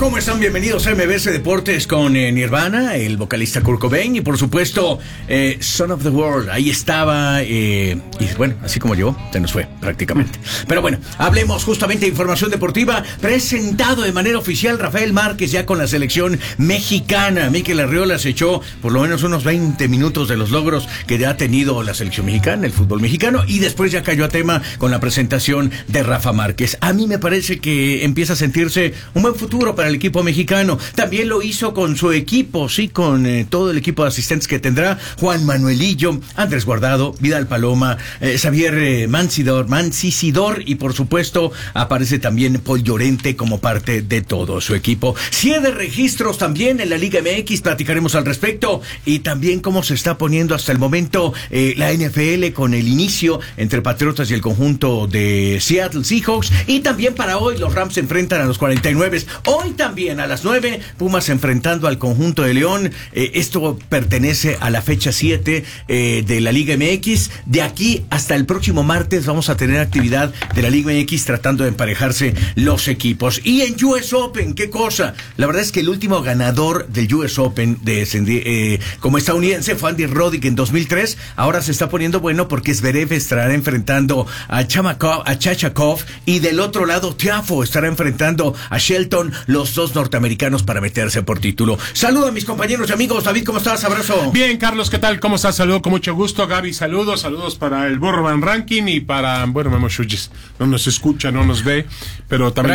¿Cómo están? Bienvenidos a MBS Deportes con Nirvana, el vocalista Kurt Cobain y por supuesto Son of the World. Ahí estaba y bueno, así como yo, se nos fue prácticamente. Pero bueno, hablemos justamente de información deportiva. Presentado de manera oficial Rafael Márquez ya con la selección mexicana. Mikel Arriola se echó por lo menos unos 20 minutos de los logros que ya ha tenido la selección mexicana, el fútbol mexicano, y después ya cayó a tema con la presentación de Rafa Márquez. A mí me parece que empieza a sentirse un buen futuro para el equipo mexicano. También lo hizo con su equipo, sí, con todo el equipo de asistentes que tendrá: Juan Manuelillo, Andrés Guardado, Vidal Paloma, Xavier Mancisidor y por supuesto aparece también Paul Llorente como parte de todo su equipo. 7 registros también en la Liga MX, platicaremos al respecto, y también cómo se está poniendo hasta el momento la NFL con el inicio entre Patriotas y el conjunto de Seattle Seahawks, y también para hoy los Rams se enfrentan a los 49. Hoy también a las 9, Pumas enfrentando al conjunto de León. Esto pertenece a la fecha 7 de la Liga MX. De aquí hasta el próximo martes vamos a tener actividad de la Liga MX tratando de emparejarse los equipos. Y en US Open, ¿qué cosa? La verdad es que el último ganador del US Open como estadounidense fue Andy Roddick en 2003. Ahora se está poniendo bueno porque Zverev estará enfrentando a Chachakov, y del otro lado Tiafoe estará enfrentando a Shelton, los dos norteamericanos, para meterse por título. Saludo a mis compañeros y amigos. David, ¿cómo estás? Abrazo. Bien, Carlos, ¿qué tal? ¿Cómo estás? Saludo con mucho gusto. Gaby, saludos para el Burro Van Ranking y para, bueno, Memo Schultz. No nos escucha, no nos ve, pero también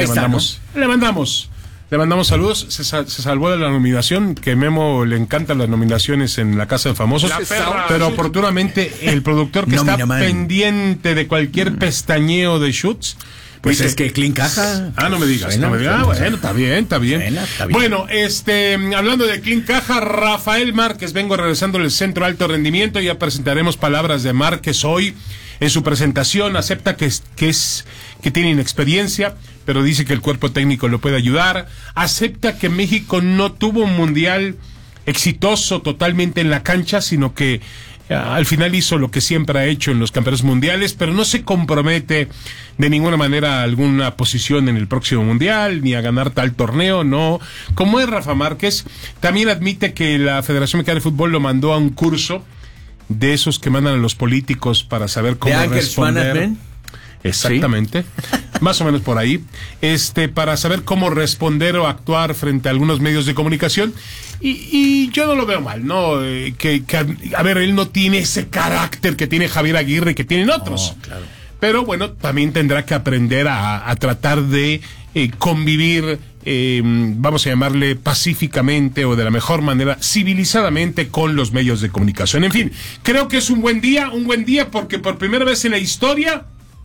le mandamos saludos. Se salvó de la nominación, que Memo le encantan las nominaciones en la Casa de Famosos, pero oportunamente el productor que está pendiente de cualquier pestañeo de Schultz, pues es que Clint Caja. No me digas. Bueno, está bien. Bueno, hablando de Clint Caja, Rafael Márquez, vengo regresando del Centro de Alto Rendimiento. Ya presentaremos palabras de Márquez hoy. En su presentación acepta que tiene inexperiencia, pero dice que el cuerpo técnico lo puede ayudar. Acepta que México no tuvo un mundial exitoso totalmente en la cancha, sino que al final hizo lo que siempre ha hecho en los campeonatos mundiales, pero no se compromete de ninguna manera a alguna posición en el próximo mundial, ni a ganar tal torneo, no. Como es Rafa Márquez, también admite que la Federación Mexicana de Fútbol lo mandó a un curso de esos que mandan a los políticos para saber cómo responder. Exactamente, ¿sí? Más o menos por ahí, para saber cómo responder o actuar frente a algunos medios de comunicación, y yo no lo veo mal, ¿no? A ver, él no tiene ese carácter que tiene Javier Aguirre, que tienen otros. Claro. Pero bueno, también tendrá que aprender a tratar de convivir, vamos a llamarle pacíficamente o de la mejor manera, civilizadamente, con los medios de comunicación. En fin, creo que es un buen día porque por primera vez en la historia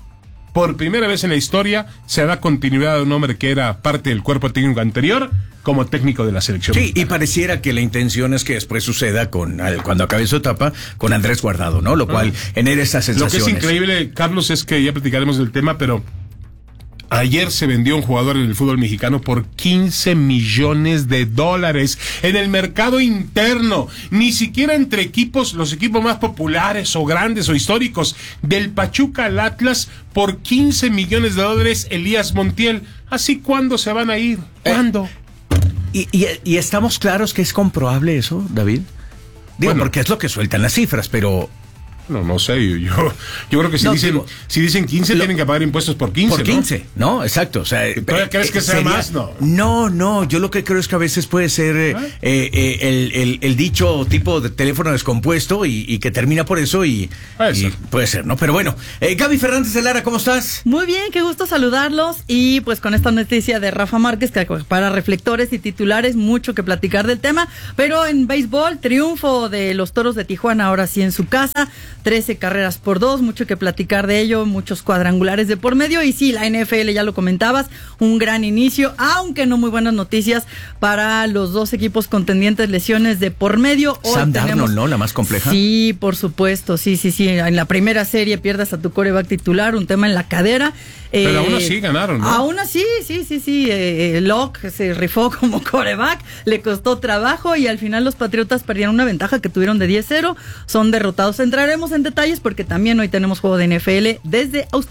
se da continuidad a un hombre que era parte del cuerpo técnico anterior como técnico de la selección. Sí, y pareciera que la intención es que después suceda cuando acabe su etapa con Andrés Guardado, ¿no? Lo cual genera esas sensaciones. Lo que es increíble, Carlos, es que ya platicaremos del tema, pero ayer se vendió un jugador en el fútbol mexicano por $15 millones en el mercado interno. Ni siquiera entre los equipos más populares o grandes o históricos. Del Pachuca al Atlas por $15 millones, Elías Montiel. ¿Así cuándo se van a ir? ¿Cuándo? ¿Y estamos claros que es comprobable eso, David? Digo, porque es lo que sueltan las cifras, pero No sé, yo creo que si dicen 15 tienen que pagar impuestos por 15, por 15, ¿no? Exacto, o sea, ¿todavía crees que sea más? No, yo lo que creo es que a veces puede ser el dicho tipo de teléfono descompuesto y que termina por eso y puede ser, ¿no? Pero bueno, Gaby Fernández de Lara, ¿cómo estás? Muy bien, qué gusto saludarlos, y pues con esta noticia de Rafa Márquez, que para reflectores y titulares, mucho que platicar del tema, pero en béisbol, triunfo de los Toros de Tijuana, ahora sí en su casa, 13 carreras por 2, mucho que platicar de ello, muchos cuadrangulares de por medio, y sí, la NFL, ya lo comentabas, un gran inicio, aunque no muy buenas noticias para los dos equipos contendientes, lesiones de por medio. Sam Darnold, ¿no? La más compleja. Sí, por supuesto, sí, en la primera serie pierdas a tu quarterback titular, un tema en la cadera. Pero aún así ganaron, ¿no? Aún así, sí. Locke se rifó como quarterback, le costó trabajo y al final los Patriotas perdieron una ventaja que tuvieron de 10-0, son derrotados. Entraremos en detalles porque también hoy tenemos juego de NFL desde Australia.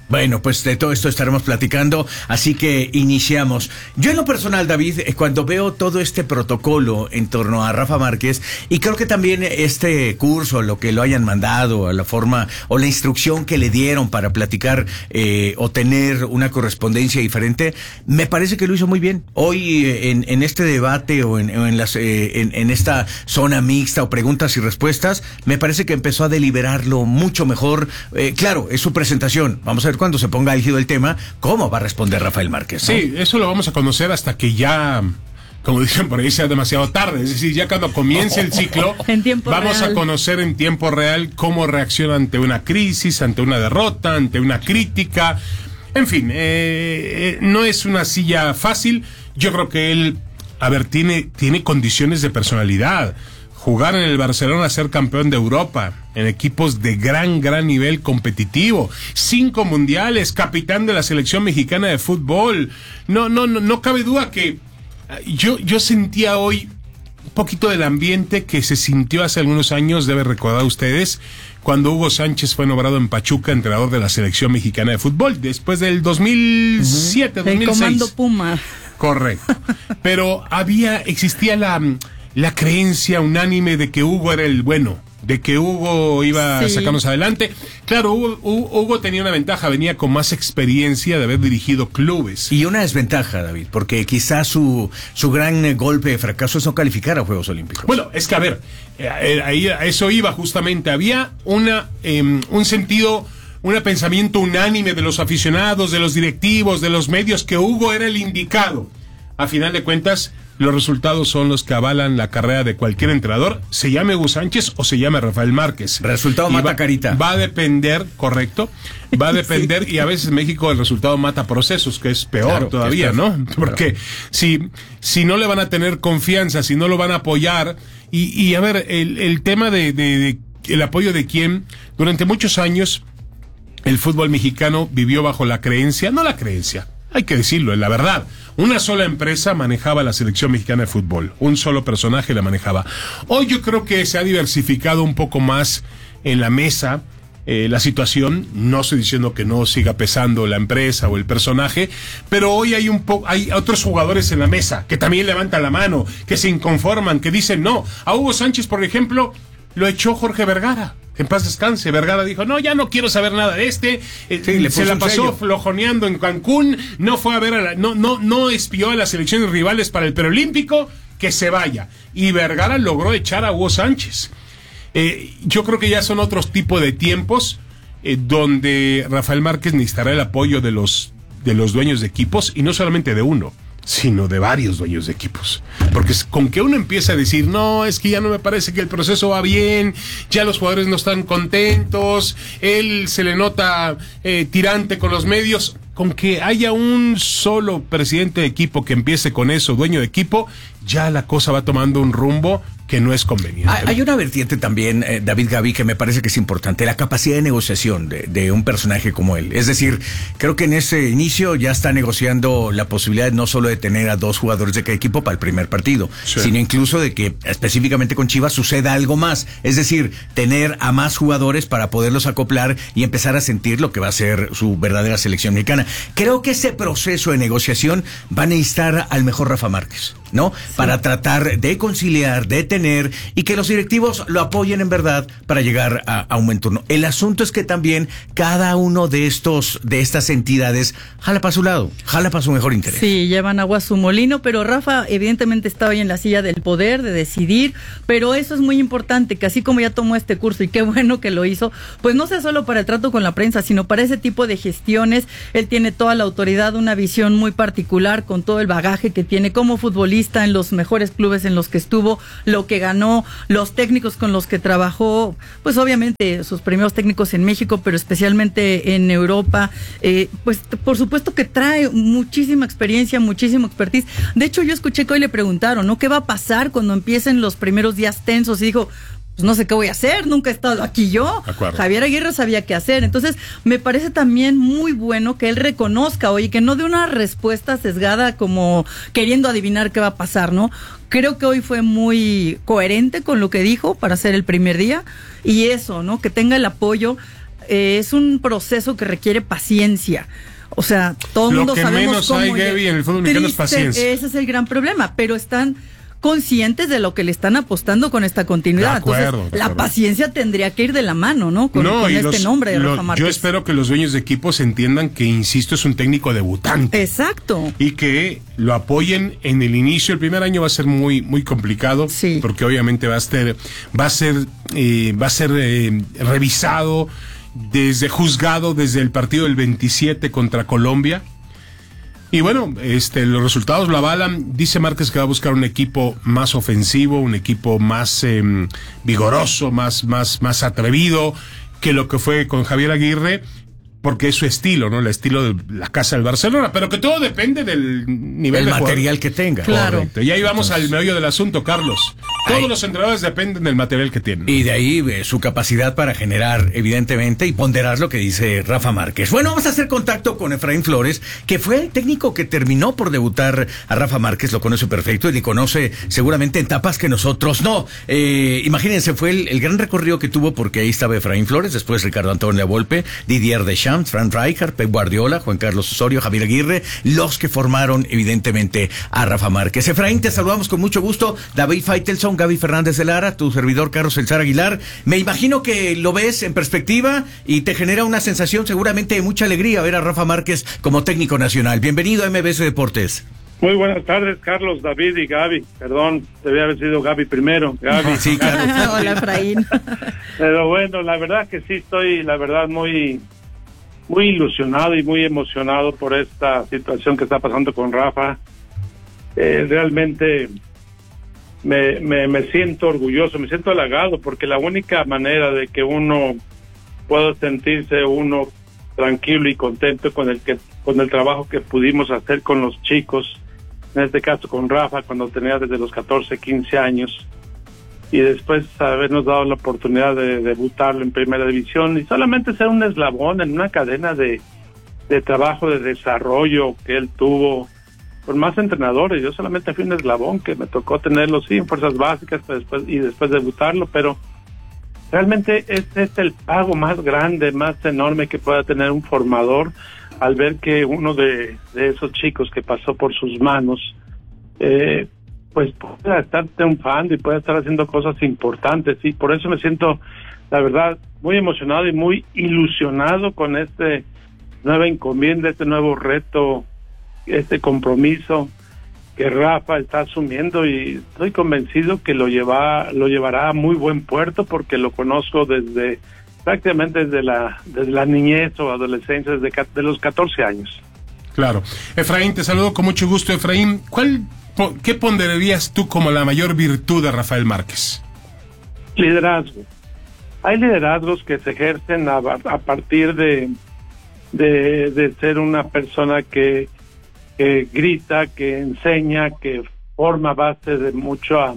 Bueno, pues de todo esto estaremos platicando, así que iniciamos. Yo en lo personal, David, cuando veo todo este protocolo en torno a Rafa Márquez, y creo que también este curso, lo que lo hayan mandado, a la forma o la instrucción que le dieron para platicar o tener una correspondencia diferente, me parece que lo hizo muy bien. Hoy en este debate o en esta zona mixta o preguntas y respuestas, me parece que empezó a deliberarlo mucho mejor. Claro, es su presentación. Vamos a ver cuando se ponga álgido el tema, cómo va a responder Rafael Márquez, ¿no? Sí, eso lo vamos a conocer hasta que ya, como dicen por ahí, sea demasiado tarde. Es decir, ya cuando comience el ciclo, vamos a conocer en tiempo real cómo reacciona ante una crisis, ante una derrota, ante una crítica. En fin, no es una silla fácil. Yo creo que él, tiene condiciones de personalidad. Jugar en el Barcelona, ser campeón de Europa, en equipos de gran nivel competitivo, 5 mundiales, capitán de la selección mexicana de fútbol. No cabe duda que yo sentía hoy un poquito del ambiente que se sintió hace algunos años, debe recordar ustedes, cuando Hugo Sánchez fue nombrado en Pachuca entrenador de la selección mexicana de fútbol, después del 2007, 2006. El comando Puma. Correcto. Pero existía la creencia unánime de que Hugo era el bueno, de que Hugo iba a sacarnos adelante. Claro, Hugo tenía una ventaja, venía con más experiencia de haber dirigido clubes. Y una desventaja, David, porque quizás su gran golpe de fracaso es no calificar a Juegos Olímpicos. Bueno, es que ahí a eso iba justamente. Había un sentido, un pensamiento unánime de los aficionados, de los directivos, de los medios, que Hugo era el indicado. A final de cuentas, los resultados son los que avalan la carrera de cualquier entrenador, se llame Hugo Sánchez o se llame Rafael Márquez. Resultado mata carita. Va a depender, correcto, va a depender, sí. Y a veces en México el resultado mata procesos, que es peor todavía, ¿no? Porque si no le van a tener confianza, si no lo van a apoyar, y a ver, el tema de el apoyo de quién, durante muchos años el fútbol mexicano vivió bajo la creencia, hay que decirlo, es la verdad. Una sola empresa manejaba la selección mexicana de fútbol. Un solo personaje la manejaba. Hoy yo creo que se ha diversificado un poco más en la mesa la situación. No estoy diciendo que no siga pesando la empresa o el personaje, pero hoy hay otros jugadores en la mesa que también levantan la mano, que se inconforman, que dicen no. A Hugo Sánchez, por ejemplo, lo echó Jorge Vergara. Que en paz descanse. Vergara dijo, no, ya no quiero saber nada de se la pasó flojoneando en Cancún, no fue a ver no espió a las selecciones rivales para el preolímpico, que se vaya. Y Vergara logró echar a Hugo Sánchez. Yo creo que ya son otros tipos de tiempos donde Rafael Márquez necesitará el apoyo de los dueños de equipos, y no solamente de uno, sino de varios dueños de equipos. Porque con que uno empieza a decir, no, es que ya no me parece que el proceso va bien, ya los jugadores no están contentos, él se le nota tirante con los medios, con que haya un solo presidente de equipo que empiece con eso, dueño de equipo, ya la cosa va tomando un rumbo que no es conveniente. Hay una vertiente también, David, Gaby, que me parece que es importante, la capacidad de negociación de un personaje como él. Es decir, creo que en ese inicio ya está negociando la posibilidad no solo de tener a 2 jugadores de cada equipo para el primer partido, sino incluso de que específicamente con Chivas suceda algo más. Es decir, tener a más jugadores para poderlos acoplar y empezar a sentir lo que va a ser su verdadera selección mexicana. Creo que ese proceso de negociación va a necesitar al mejor Rafa Márquez, ¿no? Sí. Para tratar de conciliar, de tener, y que los directivos lo apoyen en verdad para llegar a un buen turno. El asunto es que también cada uno de estas entidades jala para su lado, jala para su mejor interés. Sí, llevan agua a su molino, pero Rafa evidentemente está hoy en la silla del poder, de decidir, pero eso es muy importante, que así como ya tomó este curso, y qué bueno que lo hizo, pues no sea solo para el trato con la prensa, sino para ese tipo de gestiones. Él tiene toda la autoridad, una visión muy particular, con todo el bagaje que tiene como futbolista en los mejores clubes en los que estuvo, lo que ganó, los técnicos con los que trabajó, pues obviamente sus primeros técnicos en México, pero especialmente en Europa, pues por supuesto que trae muchísima experiencia, muchísimo expertise. De hecho, yo escuché que hoy le preguntaron, ¿no? ¿Qué va a pasar cuando empiecen los primeros días tensos? Y dijo, pues no sé qué voy a hacer, nunca he estado aquí yo. Javier Aguirre sabía qué hacer. Entonces, me parece también muy bueno que él reconozca hoy, que no dé una respuesta sesgada como queriendo adivinar qué va a pasar, ¿no? Creo que hoy fue muy coherente con lo que dijo para ser el primer día, y eso, ¿no? Que tenga el apoyo. es un proceso que requiere paciencia. O sea, todo el mundo sabemos cómo... Lo que menos hay, Gaby, en el fútbol mexicano es paciencia. Ese es el gran problema, pero están conscientes de lo que le están apostando con esta continuidad. Entonces, la paciencia tendría que ir de la mano, ¿no? Con este nombre de Rafa Márquez. Yo espero que los dueños de equipos entiendan que, insisto, es un técnico debutante. Exacto. Y que lo apoyen en el inicio. El primer año va a ser muy, muy complicado. Sí. Porque obviamente va a ser revisado, juzgado desde el partido del 27 contra Colombia. Y bueno, los resultados lo avalan. Dice Márquez que va a buscar un equipo más ofensivo, un equipo más vigoroso, más atrevido que lo que fue con Javier Aguirre, porque es su estilo, ¿no? El estilo de la casa del Barcelona, pero que todo depende del nivel de material que tenga. Claro. Correcto. Y ahí vamos al meollo del asunto, Carlos. Todos los entrenadores dependen del material que tienen. Y de ahí su capacidad para generar, evidentemente, y ponderar lo que dice Rafa Márquez. Bueno, vamos a hacer contacto con Efraín Flores, que fue el técnico que terminó por debutar a Rafa Márquez, lo conoce perfecto y le conoce seguramente en etapas que nosotros no. Imagínense, fue el gran recorrido que tuvo, porque ahí estaba Efraín Flores, después Ricardo Antonio Volpe, Didier Deschamps, Frank Rijkaard, Pep Guardiola, Juan Carlos Osorio, Javier Aguirre, los que formaron evidentemente a Rafa Márquez. Efraín, te saludamos con mucho gusto. David Faitelson, Gaby Fernández de Lara, tu servidor Carlos Elzar Aguilar. Me imagino que lo ves en perspectiva y te genera una sensación seguramente de mucha alegría ver a Rafa Márquez como técnico nacional. Bienvenido a MBS Deportes. Muy buenas tardes, Carlos, David y Gaby. Perdón, debía haber sido Gaby primero. Gaby. Sí, claro. Hola, Efraín. Pero bueno, la verdad que sí estoy, muy ilusionado y muy emocionado por esta situación que está pasando con Rafa. Realmente me siento orgulloso, me siento halagado, porque la única manera de que uno pueda sentirse tranquilo y contento con el trabajo que pudimos hacer con los chicos, en este caso con Rafa, cuando tenía desde los 14, 15 años, y después habernos dado la oportunidad de debutarlo en primera división y solamente ser un eslabón en una cadena de trabajo, de desarrollo que él tuvo con más entrenadores. Yo solamente fui un eslabón que me tocó tenerlo, sí, en fuerzas básicas, después debutarlo, pero realmente este es el pago más grande, más enorme que pueda tener un formador, al ver que uno de esos chicos que pasó por sus manos, pues pueda estar triunfando y pueda estar haciendo cosas importantes. Y por eso me siento, la verdad, muy emocionado y muy ilusionado con este nueva encomienda, este nuevo reto, este compromiso que Rafa está asumiendo, y estoy convencido que lo llevará a muy buen puerto, porque lo conozco prácticamente desde la niñez o adolescencia, desde los 14 años. Claro. Efraín, te saludo con mucho gusto. Efraín, ¿qué ponderarías tú como la mayor virtud de Rafael Márquez? Liderazgo. Hay liderazgos que se ejercen a partir de ser una persona que grita, que enseña, que forma base de mucha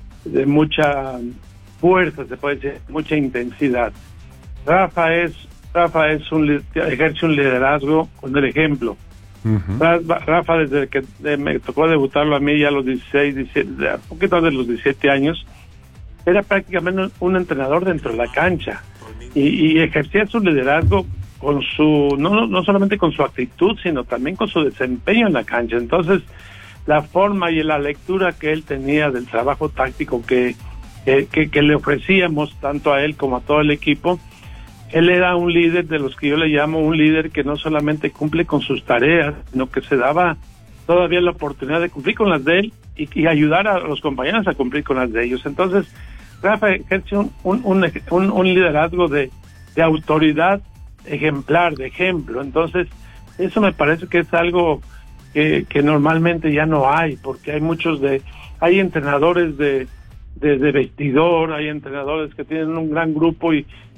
fuerza, se puede decir, mucha intensidad. Rafa ejerce un liderazgo con el ejemplo. Uh-huh. Rafa, desde que me tocó debutarlo a mí ya a los 16, 17, a poquito de los 17 años, era prácticamente un entrenador dentro de la cancha, y ejercía su liderazgo con no solamente con su actitud, sino también con su desempeño en la cancha. Entonces, la forma y la lectura que él tenía del trabajo táctico que le ofrecíamos tanto a él como a todo el equipo, él era un líder de los que yo le llamo un líder que no solamente cumple con sus tareas, sino que se daba todavía la oportunidad de cumplir con las de él y ayudar a los compañeros a cumplir con las de ellos. Entonces, Rafa ejerce un liderazgo de autoridad ejemplar, de ejemplo. Entonces, eso me parece que es algo que normalmente ya no hay, porque hay entrenadores de vestidor, hay entrenadores que tienen un gran grupo y